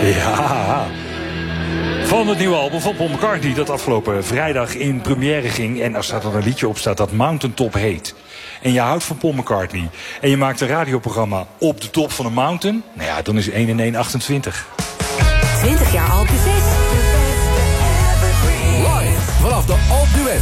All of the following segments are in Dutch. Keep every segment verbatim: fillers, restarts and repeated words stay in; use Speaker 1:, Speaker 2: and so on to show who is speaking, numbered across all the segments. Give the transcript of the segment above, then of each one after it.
Speaker 1: Ja, van het nieuwe album van Paul McCartney dat afgelopen vrijdag in première ging. En daar staat er een liedje op staat dat Mountaintop heet. En je houdt van Paul McCartney. En je maakt een radioprogramma op de top van een mountain. Nou ja, dan is één en één achtentwintig.
Speaker 2: twintig jaar Alpe zes.
Speaker 3: Live vanaf de Alpe d'Huez.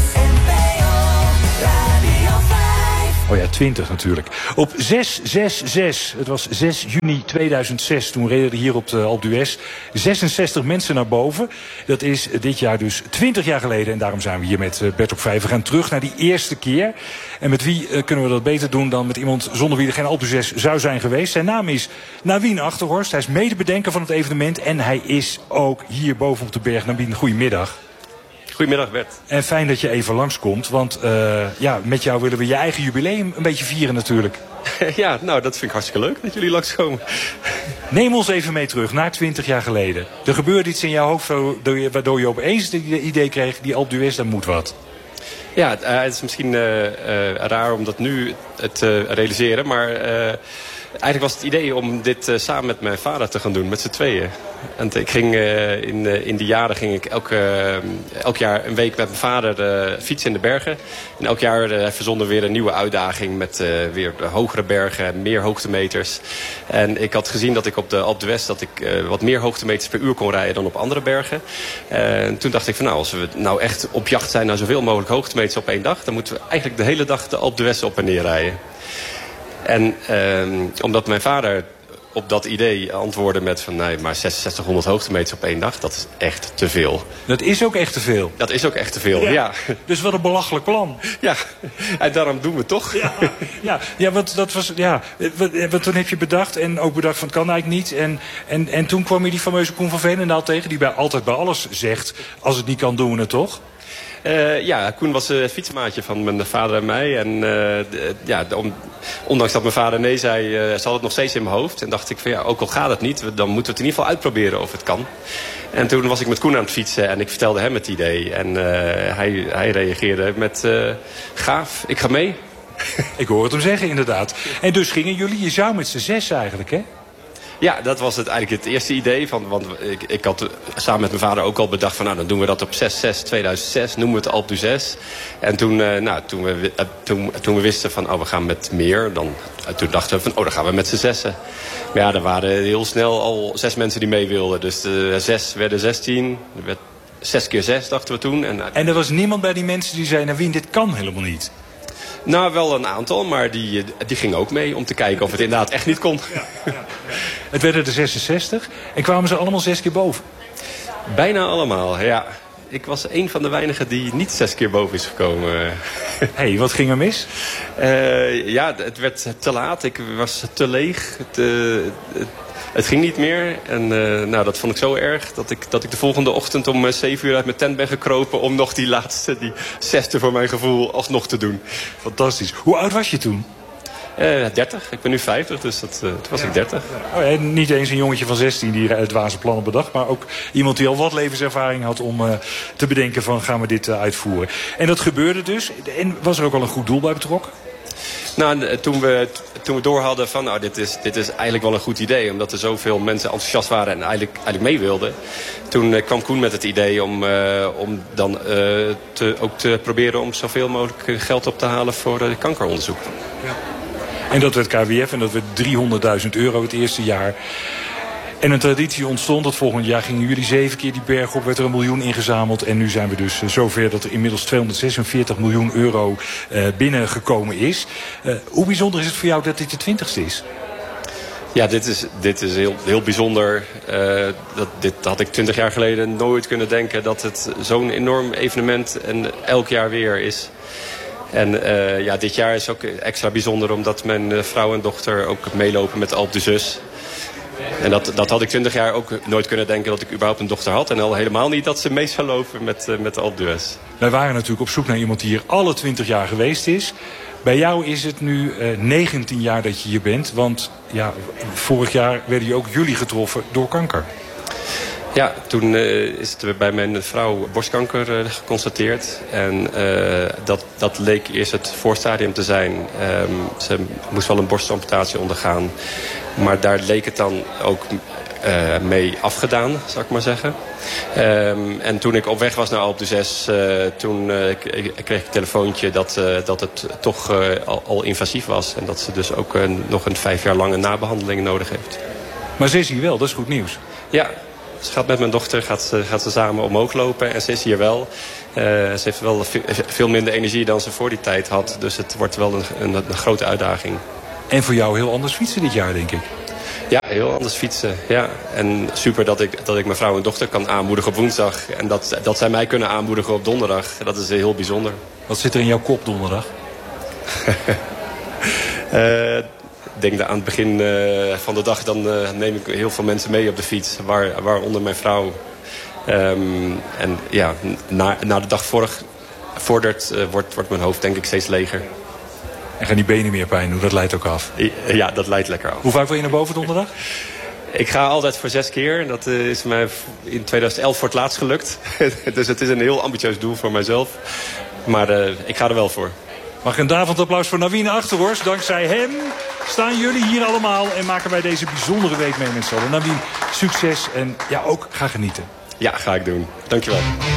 Speaker 1: Oh ja, twintig natuurlijk. Op zes zes zes, het was zes juni tweeduizend zes, toen reden er hier op de Alpe d'Huez zesenzestig mensen naar boven. Dat is dit jaar dus twintig jaar geleden. En daarom zijn we hier met Bert op vijf. We gaan terug naar die eerste keer. En met wie uh, kunnen we dat beter doen dan met iemand zonder wie er geen Alpe d'Huez zou zijn geweest. Zijn naam is Nawien Achterhorst. Hij is medebedenker van het evenement. En hij is ook hier boven op de berg. Nawien, goedemiddag.
Speaker 4: Goedemiddag Bert.
Speaker 1: En fijn dat je even langskomt, want uh, ja, met jou willen we je eigen jubileum een beetje vieren natuurlijk.
Speaker 4: Ja, nou dat vind ik hartstikke leuk dat jullie langskomen.
Speaker 1: Neem ons even mee terug naar twintig jaar geleden. Er gebeurde iets in jouw hoofd waardoor je opeens het idee kreeg, die Alpe d'Huez, daar moet wat.
Speaker 4: Ja, het, uh, het is misschien uh, uh, raar om dat nu te uh, realiseren, maar uh, eigenlijk was het idee om dit uh, samen met mijn vader te gaan doen, met z'n tweeën. En ik ging, uh, in, uh, in die jaren ging ik elk, uh, elk jaar een week met mijn vader uh, fietsen in de bergen. En elk jaar uh, verzonden we weer een nieuwe uitdaging met uh, weer hogere bergen, meer hoogtemeters. En ik had gezien dat ik op de Alpe d'Huez dat ik uh, wat meer hoogtemeters per uur kon rijden dan op andere bergen. Uh, en toen dacht ik van nou, als we nou echt op jacht zijn naar zoveel mogelijk hoogtemeters op één dag, dan moeten we eigenlijk de hele dag de Alpe d'Huez op en neer rijden. En uh, omdat mijn vader op dat idee antwoordde met van nee, maar zesenzestighonderd hoogtemeters op één dag, dat is echt te veel. Dat is ook echt te veel. Dat is ook echt te veel, ja. ja.
Speaker 1: Dus wat een belachelijk plan.
Speaker 4: Ja, en daarom doen we het toch.
Speaker 1: Ja, ja, ja want dat was, ja, wat toen heb je bedacht en ook bedacht van het kan eigenlijk niet. En, en, en toen kwam je die fameuze Koen van Veenendaal tegen, die bij, altijd bij alles zegt, als het niet kan doen we het toch?
Speaker 4: Uh, ja, Koen was het fietsmaatje van mijn vader en mij. En uh, de, ja, om, ondanks dat mijn vader nee zei, uh, zat het nog steeds in mijn hoofd. En dacht ik van ja, ook al gaat het niet, dan moeten we het in ieder geval uitproberen of het kan. En toen was ik met Koen aan het fietsen en ik vertelde hem het idee. En uh, hij, hij reageerde met uh, gaaf, ik ga mee.
Speaker 1: Ik hoor het hem zeggen inderdaad. En dus gingen jullie, je zou met z'n zes eigenlijk hè?
Speaker 4: Ja, dat was het, eigenlijk het eerste idee. Van, want ik, ik had samen met mijn vader ook al bedacht van nou, dan doen we dat op zes zes tweeduizend zes, noemen we het Alpe d'Huez. En toen, uh, nou, toen, we, uh, toen, toen we wisten van oh, we gaan met meer, dan, uh, toen dachten we van oh, dan gaan we met z'n zessen. Maar ja, er waren heel snel al zes mensen die mee wilden. Dus de zes werden zestien, er werd zes keer zes dachten we toen. En, uh,
Speaker 1: en er was niemand bij die mensen die zei, nou Wien, dit kan helemaal niet.
Speaker 4: Nou, wel een aantal, maar die, die gingen ook mee om te kijken of het inderdaad echt niet kon.
Speaker 1: Ja, ja, ja. Het werden er zesenzestig en kwamen ze allemaal zes keer boven?
Speaker 4: Bijna allemaal, ja. Ik was een van de weinigen die niet zes keer boven is gekomen.
Speaker 1: Hé, hey, wat ging er mis?
Speaker 4: Uh, ja, het werd te laat. Ik was te leeg. Het, uh, het, het ging niet meer. En uh, nou, dat vond ik zo erg dat ik, dat ik de volgende ochtend om zeven uur uit mijn tent ben gekropen om nog die laatste, die zesde voor mijn gevoel, alsnog te doen.
Speaker 1: Fantastisch. Hoe oud was je toen?
Speaker 4: Uh, dertig. Ik ben nu vijftig, dus dat, uh, toen was ja. ik dertig.
Speaker 1: Oh, ja, niet eens een jongetje van zestien die het dwaze plannen bedacht, maar ook iemand die al wat levenservaring had om uh, te bedenken van gaan we dit uh, uitvoeren. En dat gebeurde dus. En was er ook al een goed doel bij betrokken?
Speaker 4: Nou, toen we, toen we door hadden van nou, dit is, dit is eigenlijk wel een goed idee. Omdat er zoveel mensen enthousiast waren en eigenlijk, eigenlijk mee wilden. Toen uh, kwam Koen met het idee om, uh, om dan uh, te, ook te proberen om zoveel mogelijk geld op te halen voor uh, kankeronderzoek.
Speaker 1: Ja. En dat werd K W F en dat werd driehonderdduizend euro het eerste jaar. En een traditie ontstond. Dat volgend jaar gingen jullie zeven keer die berg op. Werd er een miljoen ingezameld. En nu zijn we dus zover dat er inmiddels tweehonderdzesenveertig miljoen euro uh, binnengekomen is. Uh, hoe bijzonder is het voor jou dat dit de twintigste is?
Speaker 4: Ja, dit is, dit is heel, heel bijzonder. Uh, dat, dit had ik twintig jaar geleden nooit kunnen denken. Dat het zo'n enorm evenement en elk jaar weer is. En uh, ja, dit jaar is ook extra bijzonder omdat mijn vrouw en dochter ook meelopen met Alpe d'Huez. En dat, dat had ik twintig jaar ook nooit kunnen denken dat ik überhaupt een dochter had. En al helemaal niet dat ze mee zou lopen met, uh, met de Alpe d'Huez.
Speaker 1: Wij waren natuurlijk op zoek naar iemand die hier alle twintig jaar geweest is. Bij jou is het nu uh, negentien jaar dat je hier bent. Want ja, vorig jaar werden ook jullie getroffen door kanker.
Speaker 4: Ja, toen uh, is het bij mijn vrouw borstkanker uh, geconstateerd. En uh, dat, dat leek eerst het voorstadium te zijn. Um, ze moest wel een borstamputatie ondergaan. Maar daar leek het dan ook uh, mee afgedaan, zal ik maar zeggen. Um, en toen ik op weg was naar Alpe d'Huez, uh, toen uh, kreeg ik een telefoontje dat, uh, dat het toch uh, al, al invasief was. En dat ze dus ook uh, nog een vijf jaar lange nabehandeling nodig heeft.
Speaker 1: Maar ze is hier wel, dat is goed nieuws.
Speaker 4: Ja, ze gaat met mijn dochter gaat ze, gaat ze samen omhoog lopen en ze is hier wel. Uh, ze heeft wel veel minder energie dan ze voor die tijd had. Dus het wordt wel een, een, een grote uitdaging.
Speaker 1: En voor jou heel anders fietsen dit jaar, denk ik.
Speaker 4: Ja, heel anders fietsen. Ja. En super dat ik, dat ik mijn vrouw en dochter kan aanmoedigen op woensdag. En dat, dat zij mij kunnen aanmoedigen op donderdag. Dat is heel bijzonder.
Speaker 1: Wat zit er in jouw kop donderdag?
Speaker 4: uh, Ik denk dat aan het begin uh, van de dag dan uh, neem ik heel veel mensen mee op de fiets. Waar, waaronder mijn vrouw. Um, en ja, na, na de dag vorig, vordert uh, wordt, wordt mijn hoofd denk ik steeds leger.
Speaker 1: En gaan die benen meer pijn doen, dat leidt ook af.
Speaker 4: Ja, dat leidt lekker af.
Speaker 1: Hoe vaak wil je naar boven donderdag?
Speaker 4: Ik ga altijd voor zes keer. Dat is mij in tweeduizend elf voor het laatst gelukt. Dus het is een heel ambitieus doel voor mijzelf. Maar uh, ik ga er wel voor.
Speaker 1: Mag ik een Daverend applaus voor Navien Achterhorst. Dankzij hem staan jullie hier allemaal en maken wij deze bijzondere week mee met z'n allen. Navien, succes en ja, ook ga genieten.
Speaker 4: Ja, ga ik doen. Dankjewel.